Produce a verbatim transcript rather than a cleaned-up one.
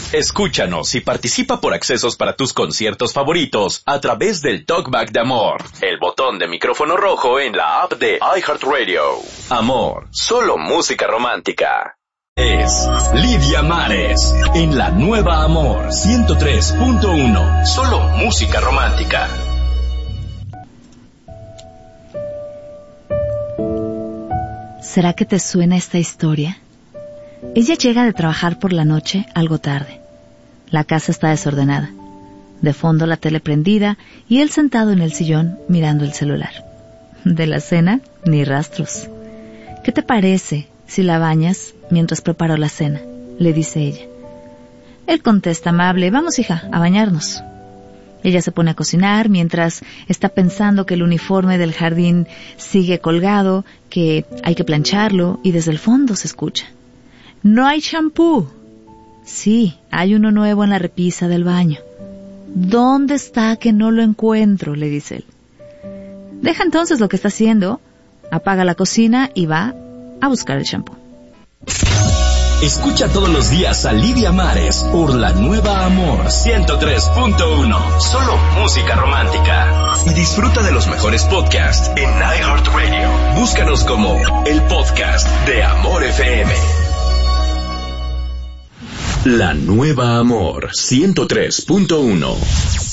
Escúchanos y participa por accesos para tus conciertos favoritos a través del Talkback de Amor, el botón de micrófono rojo en la app de iHeartRadio. Amor, solo música romántica. Es Lidia Mares en la nueva Amor ciento tres punto uno. Solo música romántica. ¿Será que te suena esta historia? Ella llega de trabajar por la noche algo tarde. La casa está desordenada. De fondo la tele prendida y él sentado en el sillón mirando el celular. De la cena, ni rastros. ¿Qué te parece si la bañas mientras preparo la cena?, le dice ella. Él contesta amable, vamos hija, a bañarnos. Ella se pone a cocinar mientras está pensando que el uniforme del jardín sigue colgado, que hay que plancharlo, y desde el fondo se escucha: ¡no hay champú! Sí, hay uno nuevo en la repisa del baño. ¿Dónde está que no lo encuentro?, le dice él. Deja entonces lo que está haciendo, apaga la cocina y va a buscar el champú. Escucha todos los días a Lidia Mares por la nueva Amor ciento tres punto uno. Solo música romántica. Y disfruta de los mejores podcasts en iHeartRadio. Búscanos como el podcast de Amor F M. La nueva Amor ciento tres punto uno.